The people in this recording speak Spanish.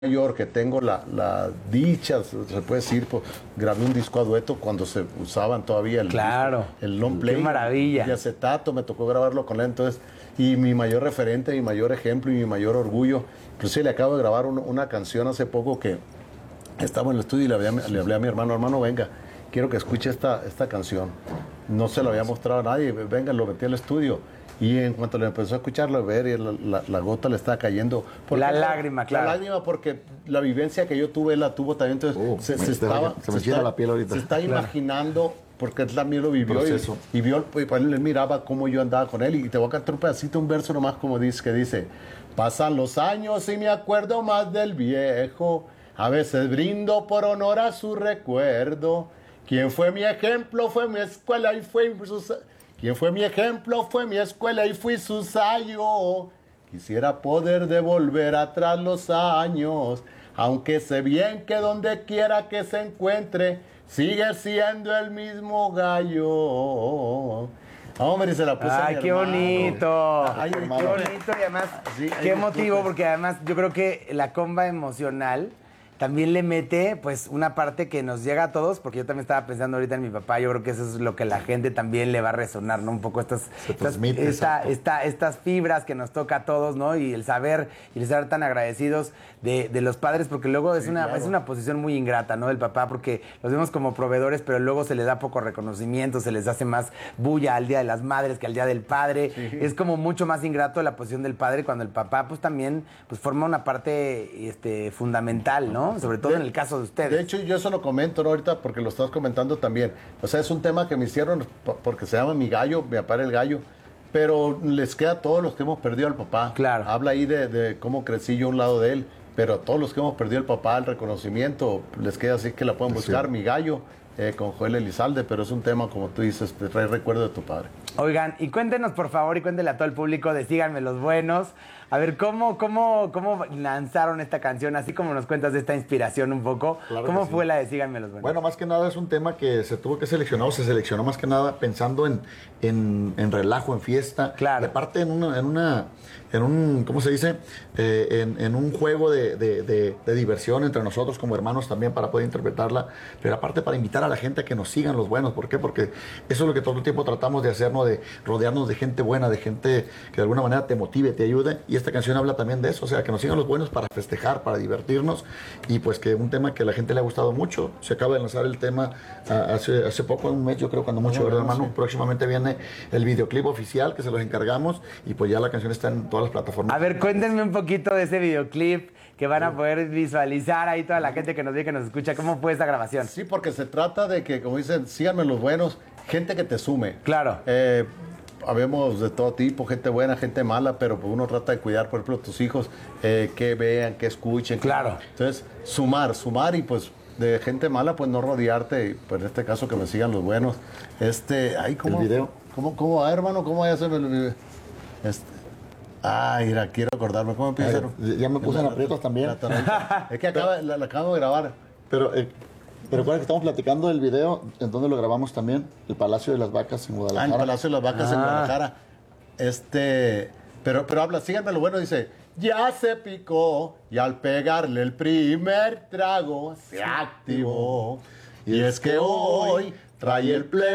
mayor que tengo la dicha, se puede decir, pues, grabé un disco a dueto cuando se usaban todavía Claro. el long play. Qué maravilla. Y acetato, me tocó grabarlo con él, entonces, y mi mayor referente, mi mayor ejemplo y mi mayor orgullo. Inclusive le acabo de grabar una canción hace poco que estaba en el estudio y le hablé a mi hermano, venga, quiero que escuche esta canción. No se lo había mostrado a nadie, venga, lo metí al estudio. Y en cuanto le empezó a escucharlo, a ver, y la gota le estaba cayendo. La lágrima, claro. La lágrima, porque la vivencia que yo tuve, él la tuvo también. Entonces, se me llena la piel ahorita. Se está imaginando, porque él también lo vivió. Y vio, pues, él miraba cómo yo andaba con él. Y te voy a cantar un pedacito, un verso nomás, como dice, que dice: pasan los años y me acuerdo más del viejo. A veces brindo por honor a su recuerdo. Quien fue mi ejemplo, fue mi escuela y fue sus... Quien fue mi ejemplo, fue mi escuela y fui su sayo. Quisiera poder devolver atrás los años, aunque sé bien que donde quiera que se encuentre, sigue siendo el mismo gallo. Hombre, se la puse a mi qué hermano. bonito. Ay, qué bonito y además, Sí, qué ay, emotivo, porque además yo creo que la comba emocional también le mete pues una parte que nos llega a todos, porque yo también estaba pensando ahorita en mi papá, yo creo que eso es lo que la gente también le va a resonar, ¿no? Un poco estas fibras que nos toca a todos, ¿no? Y el saber y el estar tan agradecidos de los padres, porque luego es una posición muy ingrata, ¿no? El papá, porque los vemos como proveedores, pero luego se les da poco reconocimiento, se les hace más bulla al Día de las Madres que al Día del Padre. Sí. Es como mucho más ingrato la posición del padre, cuando el papá pues también pues forma una parte fundamental, ¿no? Sobre todo en el caso de ustedes. De hecho, yo eso lo comento, ¿no? Ahorita, porque lo estás comentando también. O sea, es un tema que me hicieron porque se llama Mi Gallo, mi papá era el gallo. Pero les queda a todos los que hemos perdido al papá. Claro. Habla ahí de cómo crecí yo a un lado de él. Pero a todos los que hemos perdido al papá, el reconocimiento, les queda así que la pueden buscar. Sí. Mi Gallo, con Joel Elizalde. Pero es un tema, como tú dices, te trae recuerdo de tu padre. Oigan, y cuéntenos, por favor, y cuéntenle a todo el público de Síganme los Buenos. A ver, ¿cómo lanzaron esta canción? Así como nos cuentas de esta inspiración un poco. Claro. ¿Cómo fue la de Síganme los Buenos? Bueno, más que nada es un tema que se tuvo que seleccionar, o se seleccionó más que nada pensando en relajo, en fiesta. Claro. Y aparte en un ¿cómo se dice? En un juego de diversión entre nosotros como hermanos también, para poder interpretarla. Pero aparte para invitar a la gente a que nos sigan los buenos. ¿Por qué? Porque eso es lo que todo el tiempo tratamos de hacer, ¿no? De rodearnos de gente buena, de gente que de alguna manera te motive, te ayude. Y esta canción habla también de eso, o sea, que nos sigan los buenos para festejar, para divertirnos. Y pues que un tema que a la gente le ha gustado mucho. Se acaba de lanzar el tema hace poco, un mes yo creo, cuando mucho, ¿verdad, hermano? Sí. Próximamente viene el videoclip oficial que se los encargamos y pues ya la canción está en todas las plataformas. A ver, cuéntenme un poquito de ese videoclip que van a poder visualizar ahí toda la gente que nos ve, que nos escucha. ¿Cómo fue esta grabación? Sí, porque se trata de que, como dicen, síganme los buenos, gente que te sume. Claro. Habemos de todo tipo, gente buena, gente mala, pero pues uno trata de cuidar, por ejemplo, tus hijos, que vean, que escuchen. Claro. Entonces, sumar y pues de gente mala, pues no rodearte, y pues en este caso que me sigan los buenos. ¿Cómo? El video. ¿Cómo va, hermano? ¿Cómo va a hacerme el video? Mira, quiero acordarme. ¿Cómo empieza? Ya me puse en aprietos también. Es que la acabo de grabar. Pero recuerda que estamos platicando del video, en donde lo grabamos también, el Palacio de las Vacas en Guadalajara. El Palacio de las Vacas en Guadalajara. Pero habla, síganme lo bueno, dice: ya se picó y al pegarle el primer trago se activó. Y es que hoy trae el play.